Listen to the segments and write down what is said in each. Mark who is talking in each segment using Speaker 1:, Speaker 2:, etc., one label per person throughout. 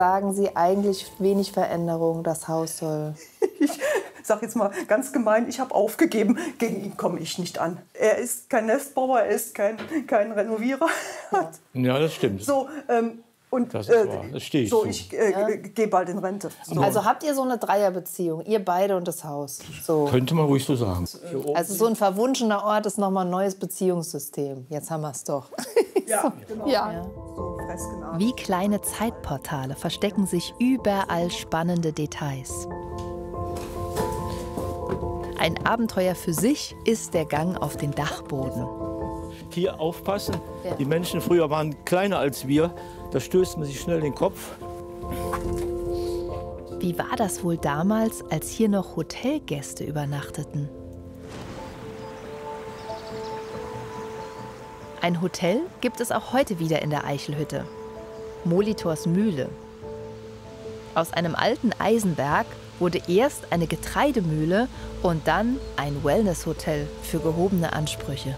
Speaker 1: Sagen Sie eigentlich wenig Veränderung, das Haus soll?
Speaker 2: Ich sage jetzt mal ganz gemein, ich habe aufgegeben. Gegen ihn komme ich nicht an. Er ist kein Nestbauer, er ist kein Renovierer.
Speaker 3: Ja, das stimmt.
Speaker 2: So, und
Speaker 3: das ist wahr. Das stehe ich
Speaker 2: so,
Speaker 3: zu.
Speaker 2: ich gehe bald in Rente. So.
Speaker 1: Also habt ihr so eine Dreierbeziehung, ihr beide und das Haus? So.
Speaker 3: Könnte man ruhig so sagen.
Speaker 1: Also so ein verwunschener Ort ist nochmal ein neues Beziehungssystem. Jetzt haben wir es doch.
Speaker 2: Ja, genau.
Speaker 1: Ja.
Speaker 2: So freskenartig.
Speaker 4: Wie kleine Zeitportale verstecken sich überall spannende Details. Ein Abenteuer für sich ist der Gang auf den Dachboden.
Speaker 3: Hier aufpassen.
Speaker 1: Ja.
Speaker 3: Die Menschen früher waren kleiner als wir. Da stößt man sich schnell den Kopf.
Speaker 4: Wie war das wohl damals, als hier noch Hotelgäste übernachteten? Ein Hotel gibt es auch heute wieder in der Eichelhütte. Molitors Mühle. Aus einem alten Eisenwerk wurde erst eine Getreidemühle und dann ein Wellnesshotel für gehobene Ansprüche.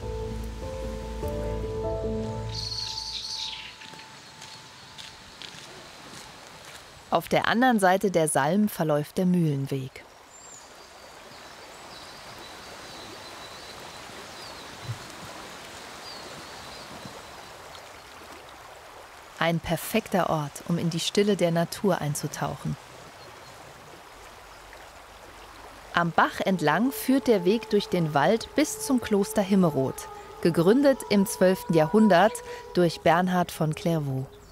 Speaker 4: Auf der anderen Seite der Salm verläuft der Mühlenweg. Ein perfekter Ort, um in die Stille der Natur einzutauchen. Am Bach entlang führt der Weg durch den Wald bis zum Kloster Himmerod, gegründet im 12. Jahrhundert durch Bernhard von Clairvaux.